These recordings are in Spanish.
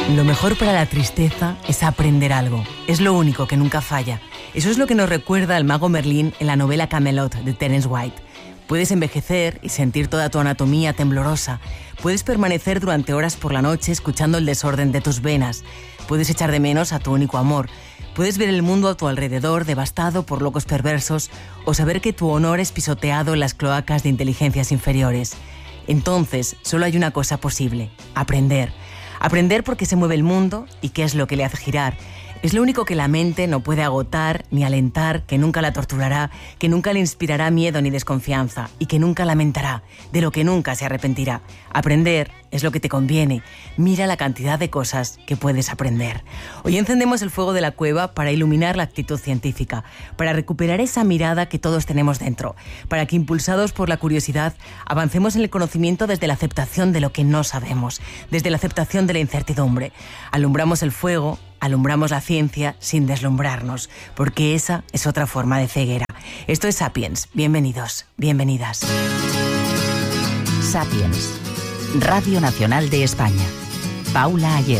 Lo mejor para la tristeza es aprender algo. Es lo único que nunca falla. Eso es lo que nos recuerda el mago Merlín en la novela Camelot de Terence White. Puedes envejecer y sentir toda tu anatomía temblorosa. Puedes permanecer durante horas por la noche escuchando el desorden de tus venas. Puedes echar de menos a tu único amor. Puedes ver el mundo a tu alrededor devastado por locos perversos o saber que tu honor es pisoteado en las cloacas de inteligencias inferiores. Entonces, solo hay una cosa posible: aprender. Aprender por qué se mueve el mundo y qué es lo que le hace girar. Es lo único que la mente no puede agotar ni alentar, que nunca la torturará, que nunca le inspirará miedo ni desconfianza y que nunca lamentará, de lo que nunca se arrepentirá. Aprender es lo que te conviene. Mira la cantidad de cosas que puedes aprender. Hoy encendemos el fuego de la cueva para iluminar la actitud científica, para recuperar esa mirada que todos tenemos dentro, para que, impulsados por la curiosidad, avancemos en el conocimiento desde la aceptación de lo que no sabemos, desde la aceptación de la incertidumbre. Alumbramos el fuego, alumbramos la ciencia sin deslumbrarnos, porque esa es otra forma de ceguera. Esto es Sapiens. Bienvenidos, bienvenidas. Sapiens, Radio Nacional de España. Paula Ayer.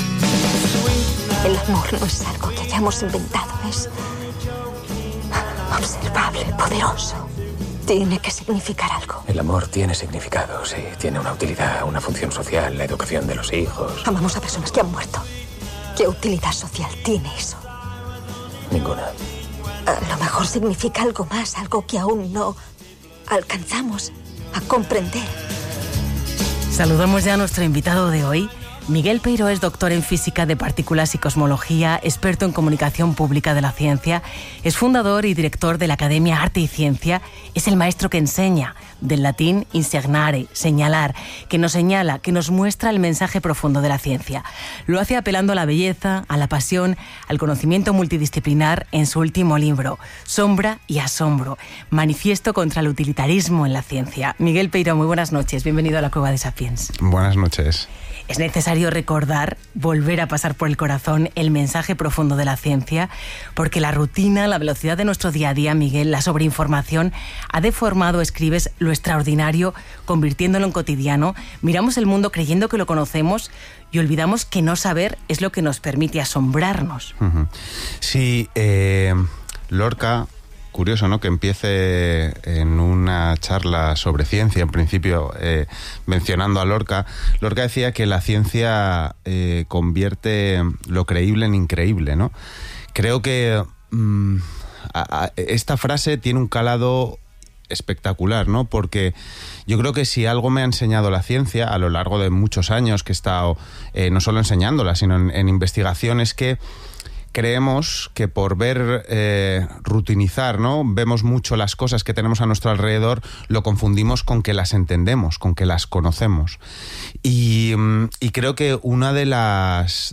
El amor no es algo que hayamos inventado, es observable, poderoso. Tiene que significar algo. El amor tiene significado, sí. Tiene una utilidad, una función social, la educación de los hijos. Amamos a personas que han muerto. ¿Qué utilidad social tiene eso? Ninguna. A lo mejor significa algo más, algo que aún no alcanzamos a comprender. Saludamos ya a nuestro invitado de hoy. Miguel Peiró es doctor en física de partículas y cosmología, experto en comunicación pública de la ciencia, es fundador y director de la Academia Arte y Ciencia, es el maestro que enseña, del latín insegnare, señalar, que nos señala, que nos muestra el mensaje profundo de la ciencia. Lo hace apelando a la belleza, a la pasión, al conocimiento multidisciplinar en su último libro, Sombra y Asombro, manifiesto contra el utilitarismo en la ciencia. Miguel Peiró, muy buenas noches, bienvenido a la Cueva de Sapiens. Buenas noches. Es necesario recordar, volver a pasar por el corazón el mensaje profundo de la ciencia, porque la rutina, la velocidad de nuestro día a día, Miguel, la sobreinformación, ha deformado, escribes, lo extraordinario, convirtiéndolo en cotidiano. Miramos el mundo creyendo que lo conocemos y olvidamos que no saber es lo que nos permite asombrarnos. Sí, Lorca... Curioso, ¿no?, que empiece en una charla sobre ciencia, en principio mencionando a Lorca. Lorca decía que la ciencia convierte lo creíble en increíble, ¿no? Creo que esta frase tiene un calado espectacular, ¿no? Porque yo creo que si algo me ha enseñado la ciencia a lo largo de muchos años que he estado no solo enseñándola, sino en investigación, es que creemos que por rutinizar, ¿no?, vemos mucho las cosas que tenemos a nuestro alrededor, lo confundimos con que las entendemos, con que las conocemos. Y creo que una de las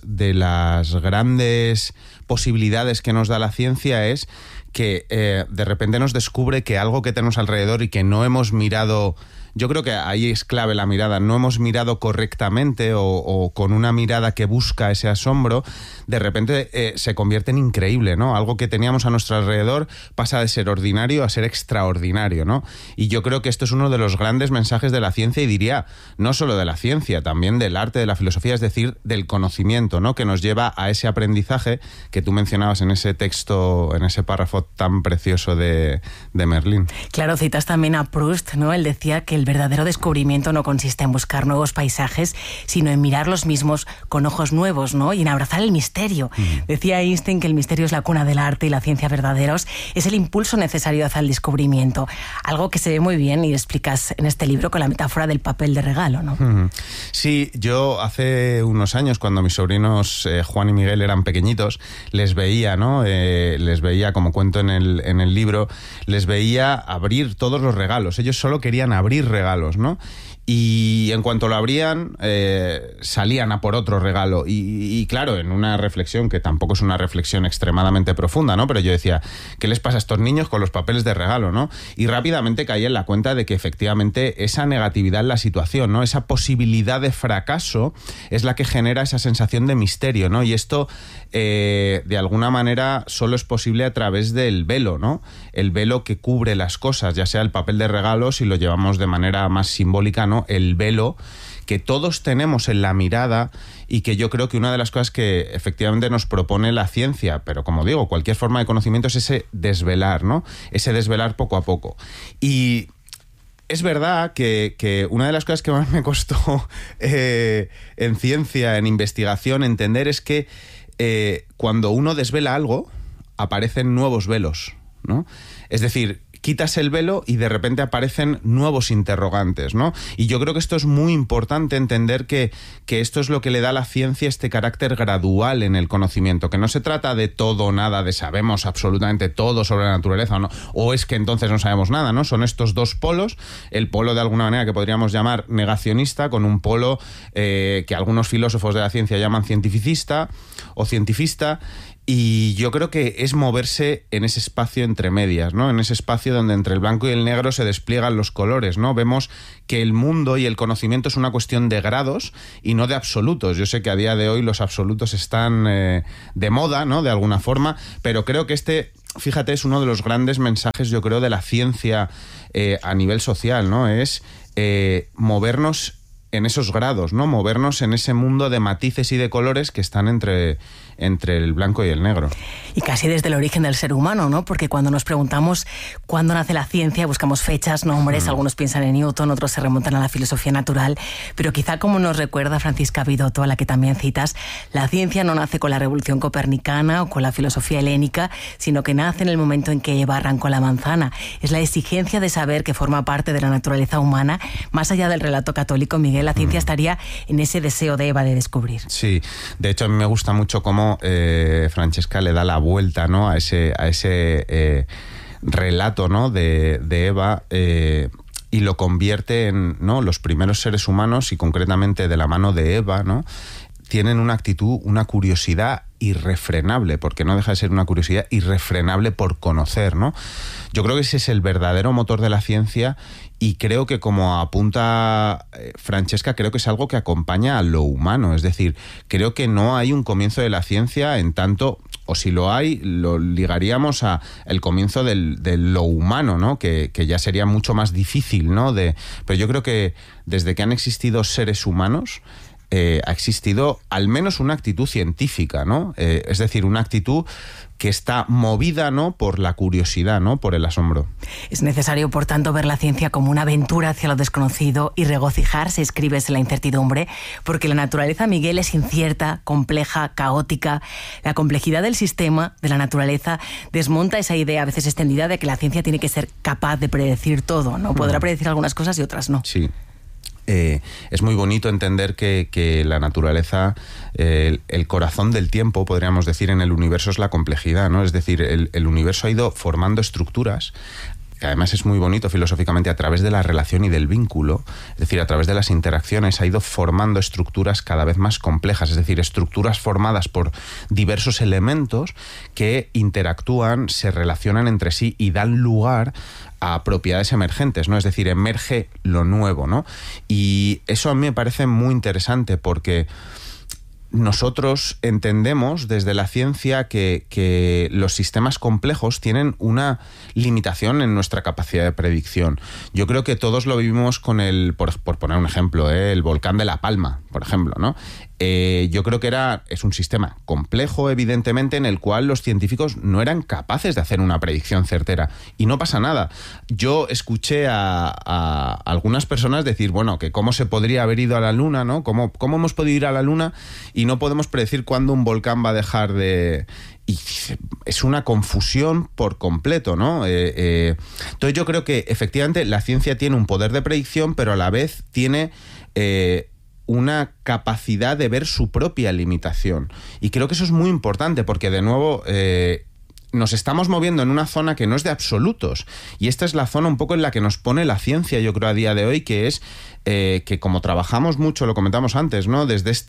grandes posibilidades que nos da la ciencia es que de repente nos descubre que algo que tenemos alrededor y que no hemos mirado... Yo creo que ahí es clave la mirada. No hemos mirado correctamente o con una mirada que busca ese asombro, de repente se convierte en increíble, ¿no? Algo que teníamos a nuestro alrededor pasa de ser ordinario a ser extraordinario, ¿no? Y yo creo que esto es uno de los grandes mensajes de la ciencia, y diría, no solo de la ciencia, también del arte, de la filosofía, es decir, del conocimiento, ¿no?, que nos lleva a ese aprendizaje que tú mencionabas en ese texto, en ese párrafo tan precioso de Merlín. Claro, citas también a Proust, ¿no? Él decía que el verdadero descubrimiento no consiste en buscar nuevos paisajes, sino en mirar los mismos con ojos nuevos, ¿no?, y en abrazar el misterio. Decía Einstein que el misterio es la cuna del arte y la ciencia verdaderos es el impulso necesario hacia el descubrimiento. Algo que se ve muy bien y explicas en este libro con la metáfora del papel de regalo, ¿no? Sí, yo hace unos años, cuando mis sobrinos Juan y Miguel eran pequeñitos, les veía, ¿no? Les veía, como cuento en el libro, les veía abrir todos los regalos. Ellos solo querían abrir regalos, ¿no? Y en cuanto lo abrían, salían a por otro regalo. Y claro, en una reflexión que tampoco es una reflexión extremadamente profunda, ¿no? Pero yo decía, ¿qué les pasa a estos niños con los papeles de regalo, ¿no? Y rápidamente caí en la cuenta de que efectivamente esa negatividad en la situación, ¿no?, esa posibilidad de fracaso es la que genera esa sensación de misterio, ¿no? Y esto, de alguna manera, solo es posible a través del velo, ¿no? El velo que cubre las cosas, ya sea el papel de regalo, si lo llevamos de manera más simbólica, ¿no?, el velo que todos tenemos en la mirada y que yo creo que una de las cosas que efectivamente nos propone la ciencia, pero como digo, cualquier forma de conocimiento, es ese desvelar, ¿no? Ese desvelar poco a poco. Y es verdad que una de las cosas que más me costó en ciencia, en investigación, entender es que cuando uno desvela algo, aparecen nuevos velos, ¿no? Es decir, quitas el velo y de repente aparecen nuevos interrogantes, ¿no? Y yo creo que esto es muy importante, entender que esto es lo que le da a la ciencia este carácter gradual en el conocimiento, que no se trata de todo o nada, de sabemos absolutamente todo sobre la naturaleza, ¿no? O es que entonces no sabemos nada, ¿no? Son estos dos polos, el polo de alguna manera que podríamos llamar negacionista, con un polo que algunos filósofos de la ciencia llaman cientificista o cientifista. Y yo creo que es moverse en ese espacio entre medias, ¿no? En ese espacio donde entre el blanco y el negro se despliegan los colores, ¿no? Vemos que el mundo y el conocimiento es una cuestión de grados y no de absolutos. Yo sé que a día de hoy los absolutos están de moda, ¿no? De alguna forma, pero creo que fíjate, es uno de los grandes mensajes, yo creo, de la ciencia a nivel social, ¿no? Es movernos en esos grados, ¿no? Movernos en ese mundo de matices y de colores que están entre el blanco y el negro. Y casi desde el origen del ser humano, ¿no? Porque cuando nos preguntamos cuándo nace la ciencia, buscamos fechas, nombres, algunos piensan en Newton, otros se remontan a la filosofía natural, pero quizá, como nos recuerda Francisca Vidotto, a la que también citas, la ciencia no nace con la revolución copernicana o con la filosofía helénica, sino que nace en el momento en que Eva arrancó la manzana. Es la exigencia de saber que forma parte de la naturaleza humana. Más allá del relato católico, Miguel, la ciencia estaría en ese deseo de Eva de descubrir. Sí, de hecho a mí me gusta mucho cómo Francesca le da la vuelta, ¿no? a ese relato, ¿no? de Eva, y lo convierte en, ¿no? Los primeros seres humanos, y concretamente de la mano de Eva, ¿no? Tienen una actitud, una curiosidad irrefrenable, porque no deja de ser una curiosidad irrefrenable por conocer, ¿no? Yo creo que ese es el verdadero motor de la ciencia, y creo que, como apunta Francesca, creo que es algo que acompaña a lo humano. Es decir, creo que no hay un comienzo de la ciencia en tanto, o si lo hay, lo ligaríamos a el comienzo de lo humano, ¿no? Que ya sería mucho más difícil, ¿no? Pero yo creo que desde que han existido seres humanos, ha existido al menos una actitud científica, ¿no? Es decir, una actitud que está movida, ¿no? Por la curiosidad, ¿no? Por el asombro. Es necesario, por tanto, ver la ciencia como una aventura hacia lo desconocido y regocijarse, escribes, en la incertidumbre, porque la naturaleza, Miguel, es incierta, compleja, caótica. La complejidad del sistema, de la naturaleza, desmonta esa idea a veces extendida de que la ciencia tiene que ser capaz de predecir todo, ¿no? Podrá predecir algunas cosas y otras no. Sí. Es muy bonito entender que la naturaleza, el corazón del tiempo, podríamos decir, en el universo es la complejidad, ¿no? Es decir, el universo ha ido formando estructuras, que además es muy bonito filosóficamente, a través de la relación y del vínculo, es decir, a través de las interacciones, ha ido formando estructuras cada vez más complejas, es decir, estructuras formadas por diversos elementos que interactúan, se relacionan entre sí y dan lugar a propiedades emergentes, ¿no? Es decir, emerge lo nuevo, ¿no? Y eso a mí me parece muy interesante, porque nosotros entendemos desde la ciencia que los sistemas complejos tienen una limitación en nuestra capacidad de predicción. Yo creo que todos lo vivimos con por poner un ejemplo, el volcán de La Palma, por ejemplo, ¿no? Yo creo que es un sistema complejo, evidentemente, en el cual los científicos no eran capaces de hacer una predicción certera. Y no pasa nada. Yo escuché a algunas personas decir, bueno, que cómo se podría haber ido a la Luna, ¿no? ¿Cómo hemos podido ir a la Luna y no podemos predecir cuándo un volcán va a dejar de...? Y es una confusión por completo, ¿no? Entonces yo creo que efectivamente la ciencia tiene un poder de predicción, pero a la vez tiene una capacidad de ver su propia limitación. Y creo que eso es muy importante, porque de nuevo nos estamos moviendo en una zona que no es de absolutos. Y esta es la zona un poco en la que nos pone la ciencia, yo creo, a día de hoy, que es que, como trabajamos mucho, lo comentamos antes, ¿no? Desde estas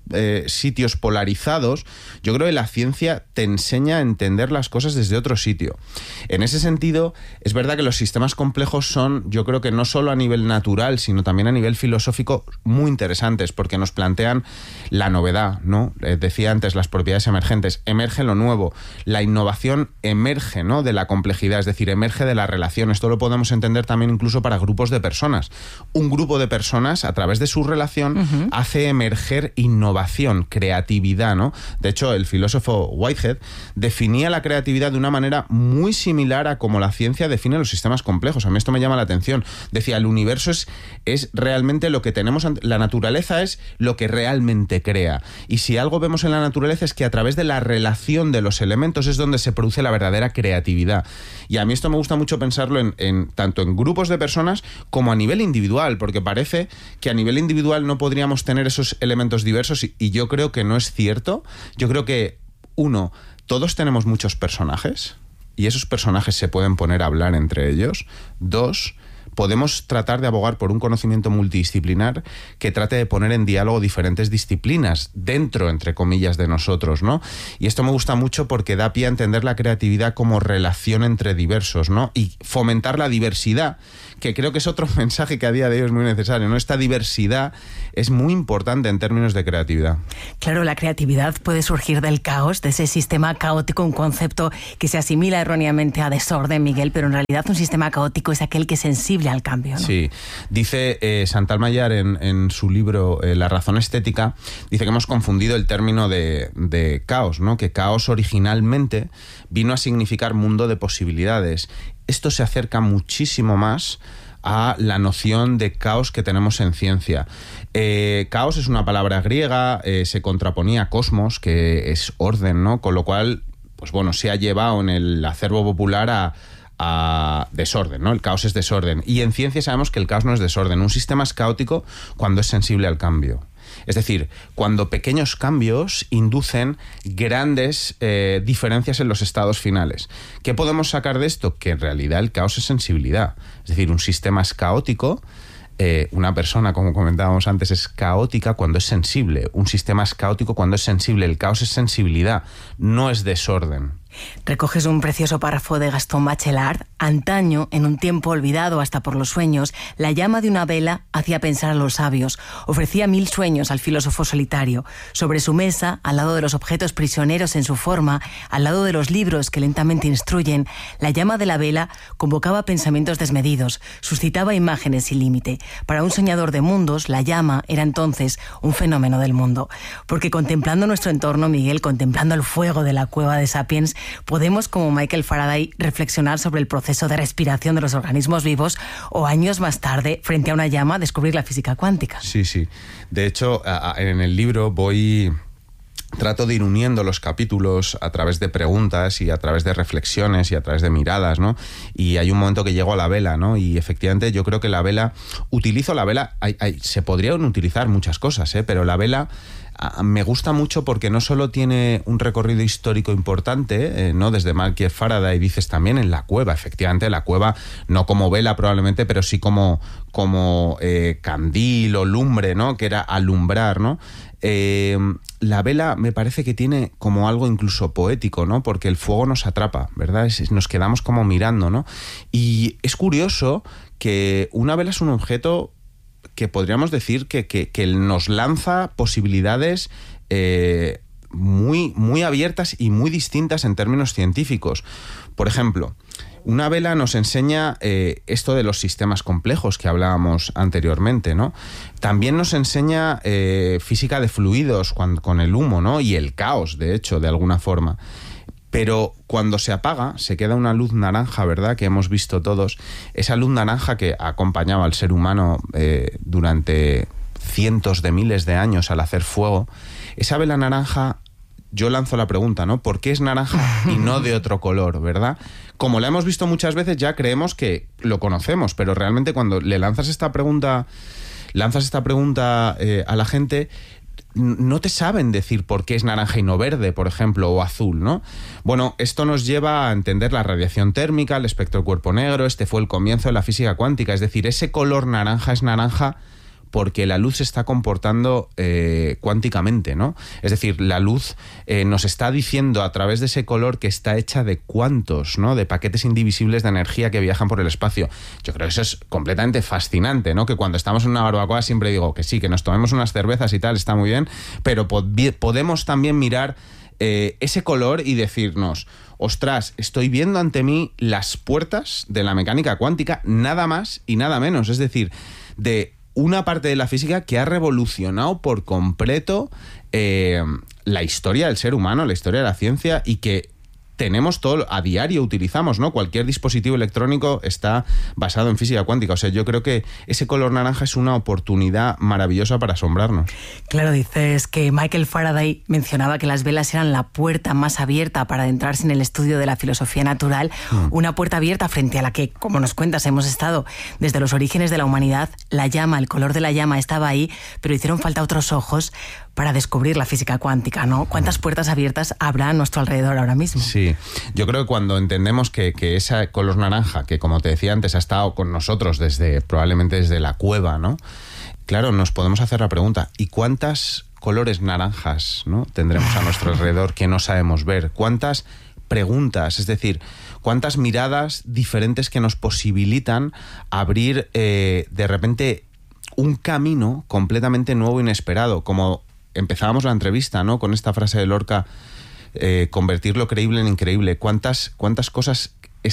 sitios polarizados, yo creo que la ciencia te enseña a entender las cosas desde otro sitio. En ese sentido, es verdad que los sistemas complejos son, yo creo que no solo a nivel natural, sino también a nivel filosófico, muy interesantes, porque nos plantean la novedad, ¿no? Decía antes, las propiedades emergentes. Emerge lo nuevo. La innovación emerge, ¿no?, de la complejidad, es decir, emerge de la relación. Esto lo podemos entender también incluso para grupos de personas. Un grupo de personas, a través de su relación, hace emerger innovación, creatividad, ¿no? De hecho, el filósofo Whitehead definía la creatividad de una manera muy similar a como la ciencia define los sistemas complejos. A mí esto me llama la atención. Decía, el universo es realmente lo que tenemos, la naturaleza es lo que realmente crea. Y si algo vemos en la naturaleza es que a través de la relación de los elementos es donde se produce la verdadera creatividad. Y a mí esto me gusta mucho pensarlo tanto en grupos de personas como a nivel individual, porque parece que a nivel individual no podríamos tener esos elementos diversos y yo creo que no es cierto. Yo creo que, uno, todos tenemos muchos personajes y esos personajes se pueden poner a hablar entre ellos. Dos, podemos tratar de abogar por un conocimiento multidisciplinar que trate de poner en diálogo diferentes disciplinas dentro, entre comillas, de nosotros, ¿no? Y esto me gusta mucho porque da pie a entender la creatividad como relación entre diversos, ¿no? Y fomentar la diversidad, que creo que es otro mensaje que a día de hoy es muy necesario, ¿no? Esta diversidad es muy importante en términos de creatividad. Claro, la creatividad puede surgir del caos, de ese sistema caótico, un concepto que se asimila erróneamente a desorden, Miguel, pero en realidad un sistema caótico es aquel que es sensible al cambio, ¿no? Sí, dice Chantal Maillard en su libro La razón estética, dice que hemos confundido el término de caos, ¿no? Que caos originalmente vino a significar mundo de posibilidades. Esto se acerca muchísimo más a la noción de caos que tenemos en ciencia. Caos es una palabra griega, se contraponía a cosmos, que es orden, ¿no? Con lo cual, pues bueno, se ha llevado en el acervo popular a desorden, ¿no? El caos es desorden. Y en ciencia sabemos que el caos no es desorden. Un sistema es caótico cuando es sensible al cambio. Es decir, cuando pequeños cambios inducen grandes diferencias en los estados finales. ¿Qué podemos sacar de esto? Que en realidad el caos es sensibilidad. Es decir, un sistema es caótico, una persona, como comentábamos antes, es caótica cuando es sensible. Un sistema es caótico cuando es sensible. El caos es sensibilidad, no es desorden. Recoges un precioso párrafo de Gastón Bachelard. Antaño, en un tiempo olvidado hasta por los sueños, la llama de una vela hacía pensar a los sabios, ofrecía 1000 sueños al filósofo solitario. Sobre su mesa, al lado de los objetos prisioneros en su forma, al lado de los libros que lentamente instruyen, la llama de la vela convocaba pensamientos desmedidos, suscitaba imágenes sin límite. Para un soñador de mundos, la llama era entonces un fenómeno del mundo. Porque contemplando nuestro entorno, Miguel, contemplando el fuego de la cueva de Sapiens, podemos, como Michael Faraday, reflexionar sobre el proceso de respiración de los organismos vivos o años más tarde, frente a una llama, descubrir la física cuántica. Sí, sí. De hecho, en el libro trato de ir uniendo los capítulos a través de preguntas y a través de reflexiones y a través de miradas, ¿no? Y hay un momento que llego a la vela, ¿no? Y efectivamente yo creo que utilizo la vela, se podrían utilizar muchas cosas, pero la vela me gusta mucho porque no solo tiene un recorrido histórico importante, ¿no? Desde Michael Faraday, dices también en la cueva, efectivamente, la cueva no como vela probablemente, pero sí como candil o lumbre, ¿no? Que era alumbrar, ¿no? La vela me parece que tiene como algo incluso poético, ¿no? Porque el fuego nos atrapa, ¿verdad? Nos quedamos como mirando, ¿no? Y es curioso que una vela es un objeto que podríamos decir que nos lanza posibilidades muy, muy abiertas y muy distintas en términos científicos. Por ejemplo, una vela nos enseña esto de los sistemas complejos que hablábamos anteriormente, ¿no? También nos enseña física de fluidos con el humo, ¿no? Y el caos, de hecho, de alguna forma. Pero cuando se apaga, se queda una luz naranja, ¿verdad?, que hemos visto todos. Esa luz naranja que acompañaba al ser humano durante cientos de miles de años al hacer fuego. Esa vela naranja, yo lanzo la pregunta, ¿no? ¿Por qué es naranja y no de otro color, verdad? Como la hemos visto muchas veces, ya creemos que lo conocemos, pero realmente cuando le lanzas esta pregunta a la gente, no te saben decir por qué es naranja y no verde, por ejemplo, o azul, ¿no? Bueno, esto nos lleva a entender la radiación térmica, el espectro del cuerpo negro. Este fue el comienzo de la física cuántica, es decir, ese color naranja es naranja porque la luz se está comportando cuánticamente, ¿no? Es decir, la luz nos está diciendo a través de ese color que está hecha de cuantos, ¿no? De paquetes indivisibles de energía que viajan por el espacio. Yo creo que eso es completamente fascinante, ¿no? Que cuando estamos en una barbacoa siempre digo que sí, que nos tomemos unas cervezas y tal, está muy bien, pero podemos también mirar ese color y decirnos, ostras, estoy viendo ante mí las puertas de la mecánica cuántica, nada más y nada menos. Es decir, de una parte de la física que ha revolucionado por completo la historia del ser humano, la historia de la ciencia, y que tenemos todo, a diario utilizamos, ¿no? Cualquier dispositivo electrónico está basado en física cuántica. O sea, yo creo que ese color naranja es una oportunidad maravillosa para asombrarnos. Claro, dices que Michael Faraday mencionaba que las velas eran la puerta más abierta para adentrarse en el estudio de la filosofía natural, una puerta abierta frente a la que, como nos cuentas, hemos estado desde los orígenes de la humanidad. La llama, el color de la llama estaba ahí, pero hicieron falta otros ojos para descubrir la física cuántica, ¿no? ¿Cuántas puertas abiertas habrá a nuestro alrededor ahora mismo? Sí, yo creo que cuando entendemos que ese color naranja, que como te decía antes, ha estado con nosotros probablemente desde la cueva, ¿no? Claro, nos podemos hacer la pregunta, ¿y cuántas colores naranjas, ¿no?, tendremos a nuestro alrededor que no sabemos ver? ¿Cuántas preguntas, es decir, cuántas miradas diferentes que nos posibilitan abrir de repente un camino completamente nuevo e inesperado? Como empezábamos la entrevista, ¿no?, con esta frase de Lorca, convertir lo creíble en increíble. ¿Cuántas cosas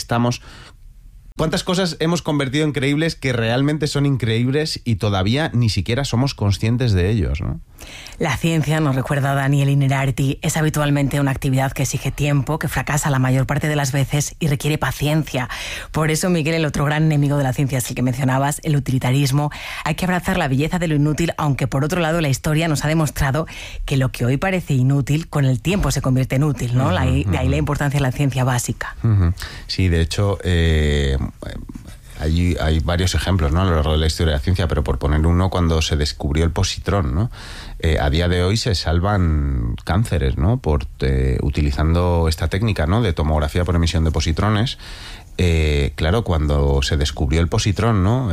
hemos convertido en creíbles que realmente son increíbles y todavía ni siquiera somos conscientes de ellos, ¿no? La ciencia, nos recuerda Daniel Innerarity, es habitualmente una actividad que exige tiempo, que fracasa la mayor parte de las veces y requiere paciencia. Por eso, Miguel, el otro gran enemigo de la ciencia es el que mencionabas, el utilitarismo. Hay que abrazar la belleza de lo inútil, aunque por otro lado la historia nos ha demostrado que lo que hoy parece inútil, con el tiempo se convierte en útil, ¿no? De ahí la importancia de la ciencia básica. Sí, de hecho, hay varios ejemplos, ¿no?, a lo largo de la historia de la ciencia, pero por poner uno, cuando se descubrió el positrón, ¿no? A día de hoy se salvan cánceres, ¿no?, utilizando esta técnica, ¿no?, de tomografía por emisión de positrones. Claro, cuando se descubrió el positrón, ¿no?,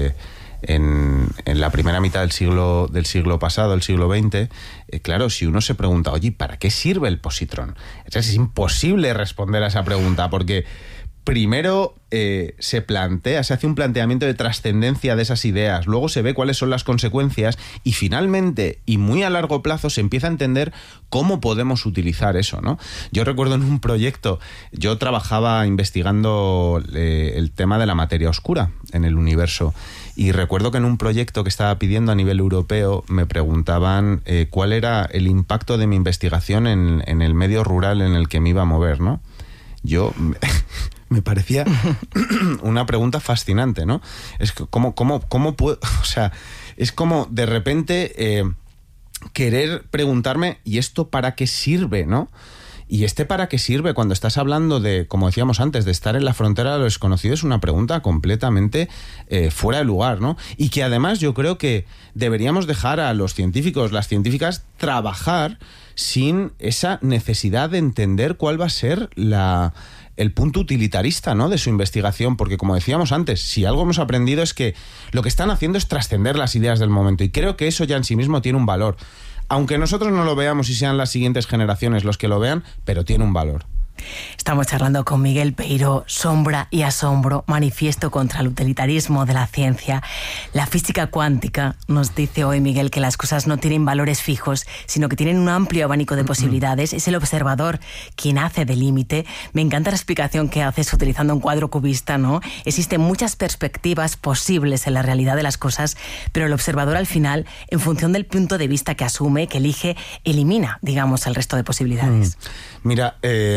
en la primera mitad del siglo pasado, el siglo XX, claro, si uno se pregunta, oye, ¿para qué sirve el positrón? Es imposible responder a esa pregunta, porque primero se hace un planteamiento de trascendencia de esas ideas, luego se ve cuáles son las consecuencias y finalmente, y muy a largo plazo, se empieza a entender cómo podemos utilizar eso, ¿no? Yo recuerdo en un proyecto, yo trabajaba investigando el tema de la materia oscura en el universo, y recuerdo que en un proyecto que estaba pidiendo a nivel europeo me preguntaban cuál era el impacto de mi investigación en el medio rural en el que me iba a mover, ¿no? Yo me parecía una pregunta fascinante, ¿no? Es que ¿cómo puedo? O sea, es como de repente querer preguntarme, ¿y esto para qué sirve, no? Y para qué sirve, cuando estás hablando de, como decíamos antes, de estar en la frontera de lo desconocido, es una pregunta completamente fuera de lugar, ¿no? Y que además yo creo que deberíamos dejar a los científicos, las científicas, trabajar sin esa necesidad de entender cuál va a ser el punto utilitarista, ¿no?, de su investigación, porque como decíamos antes, si algo hemos aprendido es que lo que están haciendo es trascender las ideas del momento, y creo que eso ya en sí mismo tiene un valor, aunque nosotros no lo veamos y sean las siguientes generaciones los que lo vean, pero tiene un valor. Estamos charlando con Miguel Peiró, Sombra y asombro, manifiesto contra el utilitarismo de la ciencia. La física cuántica nos dice hoy, Miguel, que las cosas no tienen valores fijos, sino que tienen un amplio abanico de posibilidades. Es el observador quien hace de límite. Me encanta la explicación que haces utilizando un cuadro cubista, ¿no? Existen muchas perspectivas posibles en la realidad de las cosas, pero el observador al final, en función del punto de vista que asume, que elige, elimina, digamos, el resto de posibilidades. Mira,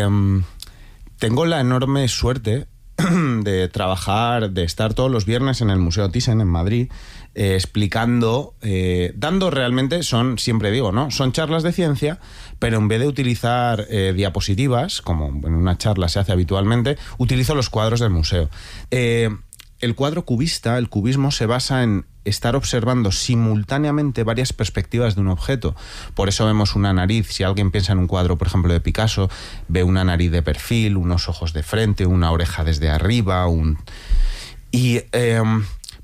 tengo la enorme suerte de trabajar, de estar todos los viernes en el Museo Thyssen en Madrid, explicando, dando realmente, siempre digo, ¿no?, son charlas de ciencia, pero en vez de utilizar diapositivas, como en una charla se hace habitualmente, utilizo los cuadros del museo. El cuadro cubista, el cubismo, se basa en estar observando simultáneamente varias perspectivas de un objeto. Por eso vemos una nariz. Si alguien piensa en un cuadro, por ejemplo, de Picasso, ve una nariz de perfil, unos ojos de frente, una oreja desde arriba,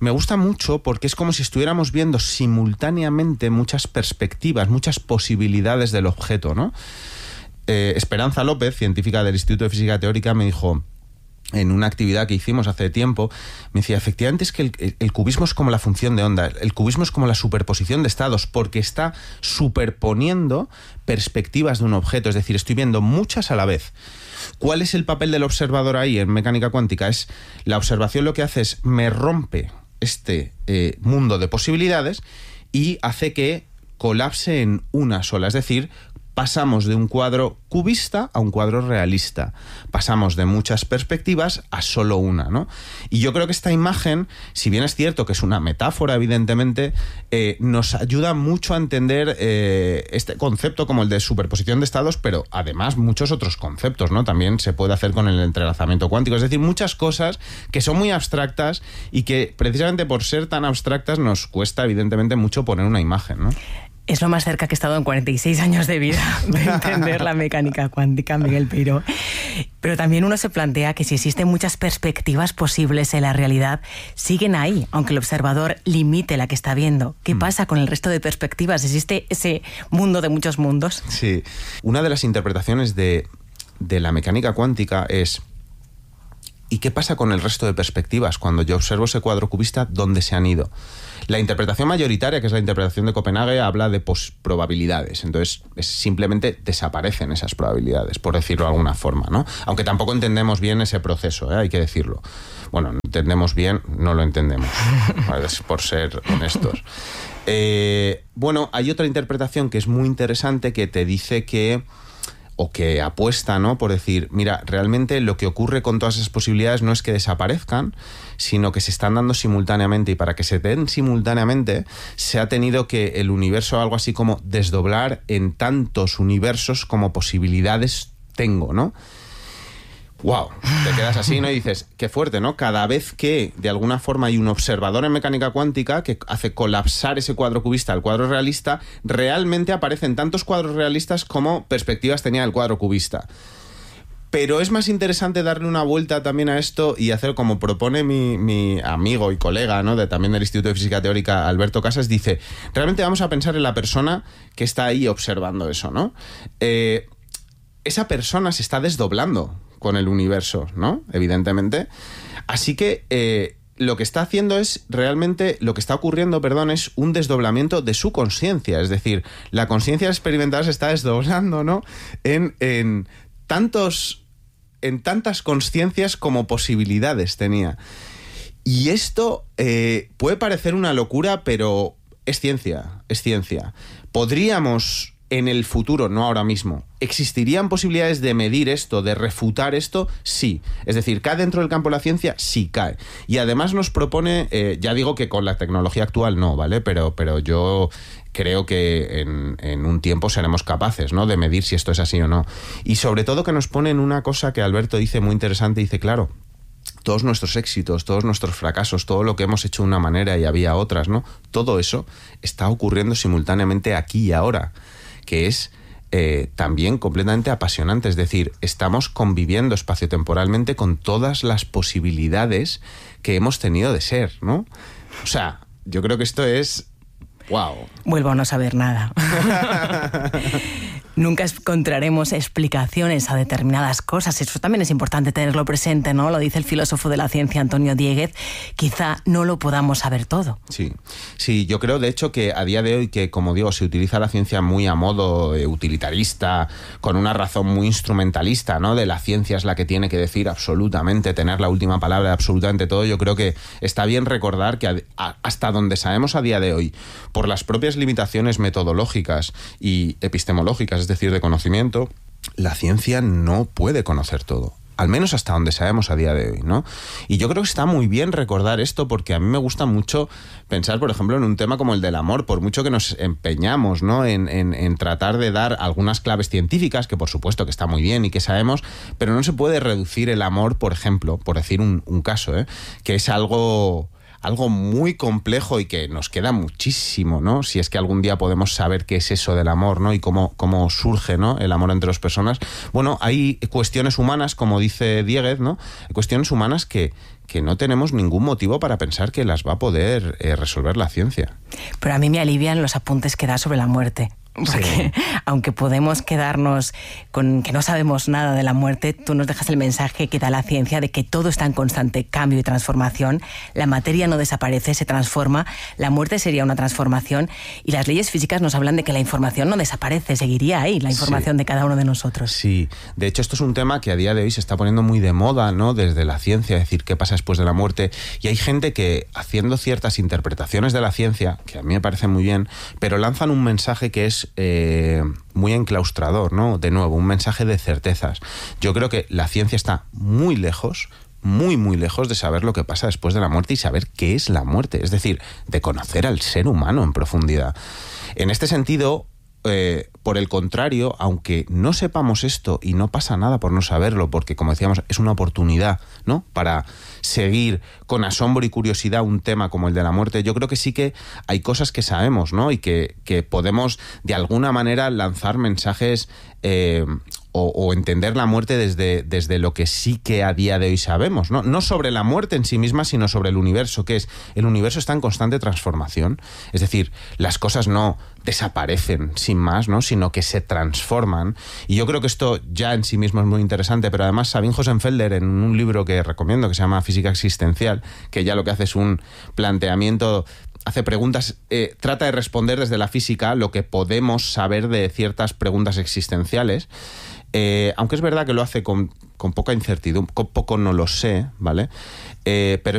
me gusta mucho porque es como si estuviéramos viendo simultáneamente muchas perspectivas, muchas posibilidades del objeto, ¿no? Esperanza López, científica del Instituto de Física Teórica, me dijo en una actividad que hicimos hace tiempo, me decía, efectivamente es que el cubismo es como la función de onda, el cubismo es como la superposición de estados, porque está superponiendo perspectivas de un objeto, es decir, estoy viendo muchas a la vez. ¿Cuál es el papel del observador ahí en mecánica cuántica? Es la observación, lo que hace es me rompe este mundo de posibilidades y hace que colapse en una sola, es decir, pasamos de un cuadro cubista a un cuadro realista. Pasamos de muchas perspectivas a solo una, ¿no? Y yo creo que esta imagen, si bien es cierto que es una metáfora, evidentemente, nos ayuda mucho a entender este concepto como el de superposición de estados, pero además muchos otros conceptos, ¿no? También se puede hacer con el entrelazamiento cuántico. Es decir, muchas cosas que son muy abstractas y que precisamente por ser tan abstractas nos cuesta, evidentemente, mucho poner una imagen, ¿no? Es lo más cerca que he estado en 46 años de vida de entender la mecánica cuántica, Miguel Peiró. Pero también uno se plantea que si existen muchas perspectivas posibles en la realidad, siguen ahí, aunque el observador limite la que está viendo. ¿Qué pasa con el resto de perspectivas? ¿Existe ese mundo de muchos mundos? Sí. Una de las interpretaciones de la mecánica cuántica es: ¿y qué pasa con el resto de perspectivas? Cuando yo observo ese cuadro cubista, ¿dónde se han ido? La interpretación mayoritaria, que es la interpretación de Copenhague, habla de probabilidades. Entonces, simplemente desaparecen esas probabilidades, por decirlo de alguna forma, ¿no? Aunque tampoco entendemos bien ese proceso, hay que decirlo. Bueno, entendemos bien, no lo entendemos, por ser honestos. Bueno, hay otra interpretación que es muy interesante, que te dice que, o que apuesta, ¿no?, por decir, mira, realmente lo que ocurre con todas esas posibilidades no es que desaparezcan, sino que se están dando simultáneamente, y para que se den simultáneamente se ha tenido que el universo, algo así como desdoblar en tantos universos como posibilidades tengo, ¿no? ¡Wow! Te quedas así, ¿no? Y dices, qué fuerte, ¿no? Cada vez que, de alguna forma, hay un observador en mecánica cuántica que hace colapsar ese cuadro cubista al cuadro realista, realmente aparecen tantos cuadros realistas como perspectivas tenía el cuadro cubista. Pero es más interesante darle una vuelta también a esto y hacer como propone mi amigo y colega, ¿no?, también del Instituto de Física Teórica, Alberto Casas. Dice, realmente vamos a pensar en la persona que está ahí observando eso, ¿no? Esa persona se está desdoblando con el universo, ¿no? Evidentemente. Así que lo que está haciendo es realmente, lo que está ocurriendo, es un desdoblamiento de su conciencia. Es decir, la conciencia experimental se está desdoblando, ¿no?, en tantas conciencias como posibilidades tenía. Y esto puede parecer una locura, pero es ciencia, es ciencia. Podríamos, en el futuro, no ahora mismo, ¿existirían posibilidades de medir esto, de refutar esto? Sí. Es decir, ¿cae dentro del campo de la ciencia? Sí, cae. Y además nos propone, ya digo que con la tecnología actual no, ¿vale? Pero yo creo que en un tiempo seremos capaces, ¿no?, de medir si esto es así o no. Y sobre todo que nos pone en una cosa que Alberto dice muy interesante, dice, claro, todos nuestros éxitos, todos nuestros fracasos, todo lo que hemos hecho de una manera y había otras, ¿no? Todo eso está ocurriendo simultáneamente aquí y ahora, que es también completamente apasionante. Es decir, estamos conviviendo espaciotemporalmente con todas las posibilidades que hemos tenido de ser, ¿no? O sea, yo creo que esto es... ¡Wow! Vuelvo a no saber nada. Nunca encontraremos explicaciones a determinadas cosas. Eso también es importante tenerlo presente, ¿no? Lo dice el filósofo de la ciencia Antonio Dieguez. Quizá no lo podamos saber todo. Sí, yo creo de hecho que a día de hoy, que como digo, se utiliza la ciencia muy a modo utilitarista, con una razón muy instrumentalista, ¿no? De la ciencia es la que tiene que decir absolutamente, tener la última palabra de absolutamente todo. Yo creo que está bien recordar que hasta donde sabemos a día de hoy, por las propias limitaciones metodológicas y epistemológicas, es decir, de conocimiento, la ciencia no puede conocer todo. Al menos hasta donde sabemos a día de hoy, ¿no? Y yo creo que está muy bien recordar esto, porque a mí me gusta mucho pensar, por ejemplo, en un tema como el del amor, por mucho que nos empeñamos, ¿no?, en tratar de dar algunas claves científicas, que por supuesto que está muy bien y que sabemos, pero no se puede reducir el amor, por ejemplo, por decir un caso, que es algo algo muy complejo y que nos queda muchísimo, ¿no? Si es que algún día podemos saber qué es eso del amor, ¿no? Y cómo surge, ¿no?, el amor entre dos personas. Bueno, hay cuestiones humanas, como dice Dieguez, ¿no? Hay cuestiones humanas que no tenemos ningún motivo para pensar que las va a poder resolver la ciencia. Pero a mí me alivian los apuntes que da sobre la muerte. Porque aunque podemos quedarnos con que no sabemos nada de la muerte, tú nos dejas el mensaje que da la ciencia de que todo está en constante cambio y transformación. La materia no desaparece, se transforma. La muerte sería una transformación y las leyes físicas nos hablan de que la información no desaparece, seguiría ahí la información de cada uno de nosotros. Sí, de hecho esto es un tema que a día de hoy se está poniendo muy de moda, ¿no?, desde la ciencia, decir qué pasa después de la muerte, y hay gente que, haciendo ciertas interpretaciones de la ciencia, que a mí me parecen muy bien, pero lanzan un mensaje que es muy enclaustrador, ¿no? De nuevo, un mensaje de certezas. Yo creo que la ciencia está muy lejos, muy lejos de saber lo que pasa después de la muerte y saber qué es la muerte, es decir, de conocer al ser humano en profundidad. En este sentido, por el contrario, aunque no sepamos esto, y no pasa nada por no saberlo, porque, como decíamos, es una oportunidad, ¿no?, para seguir con asombro y curiosidad un tema como el de la muerte, yo creo que sí que hay cosas que sabemos, ¿no?, y que podemos de alguna manera lanzar mensajes o entender la muerte desde lo que sí que a día de hoy sabemos, ¿no? No sobre la muerte en sí misma, sino sobre el universo, que es, el universo está en constante transformación, es decir, las cosas no desaparecen sin más, ¿no?, sino que se transforman, y yo creo que esto ya en sí mismo es muy interesante. Pero además Sabine Hossenfelder, en un libro que recomiendo que se llama Física Existencial, que ya lo que hace es un planteamiento, hace preguntas, trata de responder desde la física lo que podemos saber de ciertas preguntas existenciales, aunque es verdad que lo hace con poca incertidumbre, con poco no lo sé, ¿vale? Pero